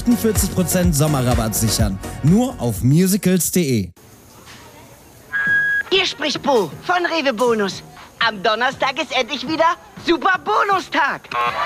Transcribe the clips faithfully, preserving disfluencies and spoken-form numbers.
achtundvierzig Prozent Sommerrabatt sichern. Nur auf musicals punkt de. Hier spricht Bo von Rewe Bonus. Am Donnerstag ist endlich wieder Super Bonustag.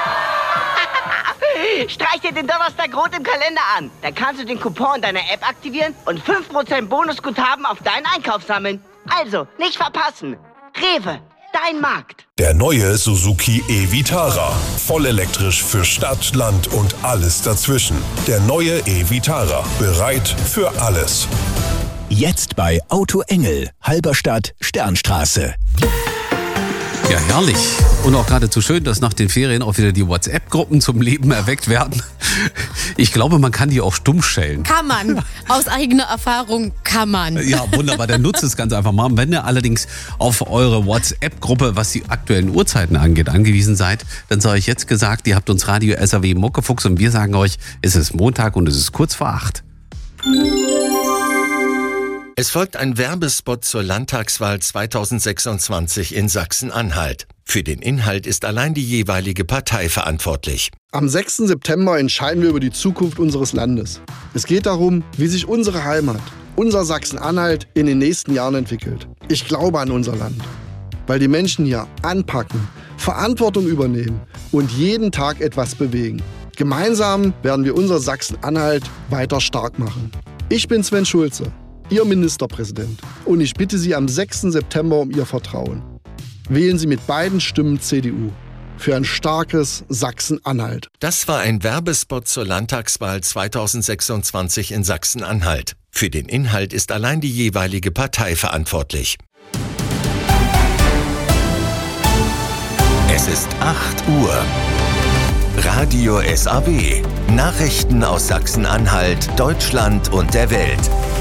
Streich dir den Donnerstag rot im Kalender an. Dann kannst du den Coupon deiner App aktivieren und fünf Prozent Bonusguthaben auf deinen Einkauf sammeln. Also, nicht verpassen. Rewe, dein Markt. Der neue Suzuki e-Vitara. Voll elektrisch für Stadt, Land und alles dazwischen. Der neue e-Vitara. Bereit für alles. Jetzt bei Auto Engel, Halberstadt, Sternstraße. Ja, herrlich. Und auch geradezu schön, dass nach den Ferien auch wieder die WhatsApp-Gruppen zum Leben erweckt werden. Ich glaube, man kann die auch stumm stellen. Kann man. Aus eigener Erfahrung kann man. Ja, wunderbar. Dann nutzt es ganz einfach mal. Wenn ihr allerdings auf eure WhatsApp-Gruppe, was die aktuellen Uhrzeiten angeht, angewiesen seid, dann sei euch jetzt gesagt, ihr habt uns Radio S R W Muckefuchs und wir sagen euch, es ist Montag und es ist kurz vor acht. Es folgt ein Werbespot zur Landtagswahl zweitausendsechsundzwanzig in Sachsen-Anhalt. Für den Inhalt ist allein die jeweilige Partei verantwortlich. Am sechsten September entscheiden wir über die Zukunft unseres Landes. Es geht darum, wie sich unsere Heimat, unser Sachsen-Anhalt in den nächsten Jahren entwickelt. Ich glaube an unser Land, weil die Menschen hier anpacken, Verantwortung übernehmen und jeden Tag etwas bewegen. Gemeinsam werden wir unser Sachsen-Anhalt weiter stark machen. Ich bin Sven Schulze, Ihr Ministerpräsident. Und ich bitte Sie am sechsten September um Ihr Vertrauen. Wählen Sie mit beiden Stimmen C D U für ein starkes Sachsen-Anhalt. Das war ein Werbespot zur Landtagswahl zweitausendsechsundzwanzig in Sachsen-Anhalt. Für den Inhalt ist allein die jeweilige Partei verantwortlich. Es ist acht Uhr. Radio S A W. Nachrichten aus Sachsen-Anhalt, Deutschland und der Welt.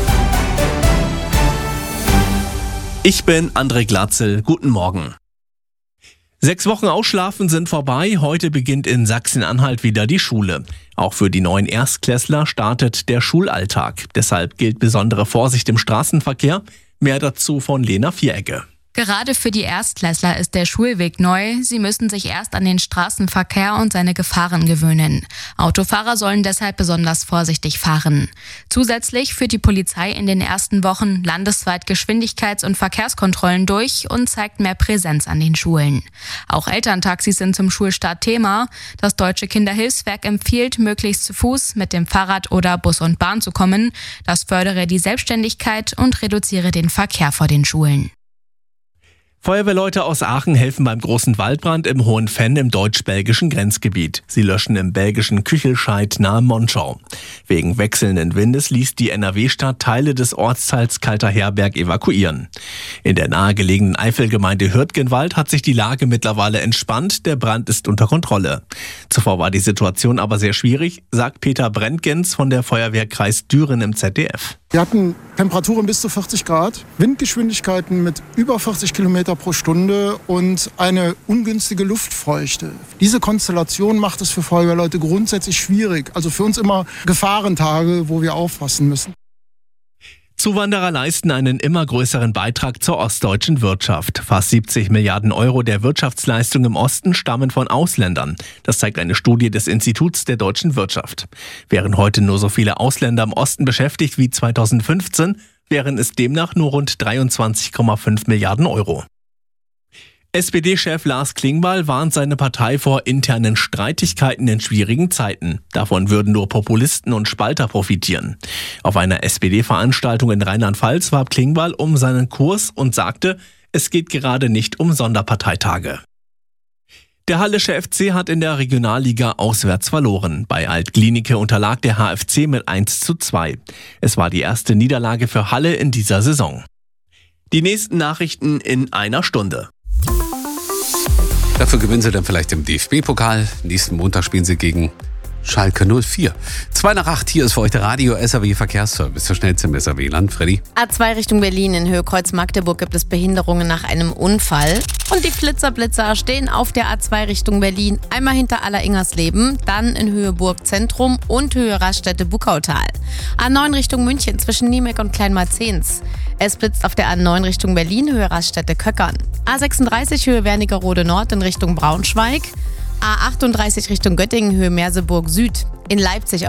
Ich bin André Glatzel. Guten Morgen. Sechs Wochen Ausschlafen sind vorbei. Heute beginnt in Sachsen-Anhalt wieder die Schule. Auch für die neuen Erstklässler startet der Schulalltag. Deshalb gilt besondere Vorsicht im Straßenverkehr. Mehr dazu von Lena Vieregge. Gerade für die Erstklässler ist der Schulweg neu. Sie müssen sich erst an den Straßenverkehr und seine Gefahren gewöhnen. Autofahrer sollen deshalb besonders vorsichtig fahren. Zusätzlich führt die Polizei in den ersten Wochen landesweit Geschwindigkeits- und Verkehrskontrollen durch und zeigt mehr Präsenz an den Schulen. Auch Elterntaxis sind zum Schulstart Thema. Das Deutsche Kinderhilfswerk empfiehlt, möglichst zu Fuß, mit dem Fahrrad oder Bus und Bahn zu kommen. Das fördere die Selbstständigkeit und reduziere den Verkehr vor den Schulen. Feuerwehrleute aus Aachen helfen beim großen Waldbrand im Hohen Venn im deutsch-belgischen Grenzgebiet. Sie löschen im belgischen Küchelscheid nahe Monschau. Wegen wechselnden Windes ließ die N R W-Stadt Teile des Ortsteils Kalter Herberg evakuieren. In der nahegelegenen Eifelgemeinde Hürtgenwald hat sich die Lage mittlerweile entspannt. Der Brand ist unter Kontrolle. Zuvor war die Situation aber sehr schwierig, sagt Peter Brentgens von der Feuerwehrkreis Düren im Z D F. Wir hatten Temperaturen bis zu vierzig Grad, Windgeschwindigkeiten mit über vierzig Kilometer pro Stunde und eine ungünstige Luftfeuchte. Diese Konstellation macht es für Feuerwehrleute grundsätzlich schwierig. Also für uns immer Gefahrentage, wo wir aufpassen müssen. Zuwanderer leisten einen immer größeren Beitrag zur ostdeutschen Wirtschaft. Fast siebzig Milliarden Euro der Wirtschaftsleistung im Osten stammen von Ausländern. Das zeigt eine Studie des Instituts der deutschen Wirtschaft. Wären heute nur so viele Ausländer im Osten beschäftigt wie zweitausendfünfzehn, wären es demnach nur rund dreiundzwanzig Komma fünf Milliarden Euro. S P D-Chef Lars Klingbeil warnt seine Partei vor internen Streitigkeiten in schwierigen Zeiten. Davon würden nur Populisten und Spalter profitieren. Auf einer S P D-Veranstaltung in Rheinland-Pfalz warb Klingbeil um seinen Kurs und sagte, es geht gerade nicht um Sonderparteitage. Der Hallische F C hat in der Regionalliga auswärts verloren. Bei Alt-Glienicke unterlag der H F C mit eins zu zwei. Es war die erste Niederlage für Halle in dieser Saison. Die nächsten Nachrichten in einer Stunde. Dafür gewinnen sie dann vielleicht im D F B-Pokal. Nächsten Montag spielen sie gegen Schalke null vier. zwei nach acht, hier ist für euch der Radio S R W Verkehrsservice. Der schnellste im S R W-Land. Freddy? A zwei Richtung Berlin in Höhe Kreuz-Magdeburg gibt es Behinderungen nach einem Unfall. Und die Flitzerblitzer stehen auf der A zwei Richtung Berlin. Einmal hinter Aller-Ingersleben, dann in Höhe Burg-Zentrum und Höhe Raststätte-Buckautal. A neun Richtung München zwischen Niemek und Kleinmarzens. Es blitzt auf der A neun Richtung Berlin, Höhe Raststätte-Köckern. A sechsunddreißig Höhe Wernigerode Nord in Richtung Braunschweig. A achtunddreißig Richtung Göttingen, Höhe Merseburg Süd. In Leipzig